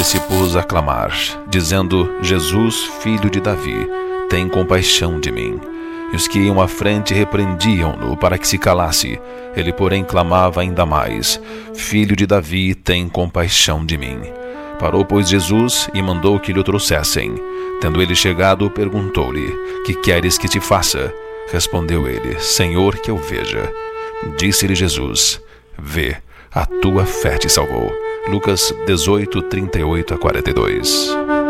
se pôs a clamar, dizendo: Jesus, filho de Davi, tem compaixão de mim. E os que iam à frente repreendiam-no para que se calasse. Ele, porém, clamava ainda mais: Filho de Davi, tem compaixão de mim. Parou, pois, Jesus e mandou que lhe o trouxessem. Tendo ele chegado, perguntou-lhe: Que queres que te faça? Respondeu ele: Senhor, que eu veja. Disse-lhe Jesus: Vê, a tua fé te salvou. Lucas 18, 38 a 42.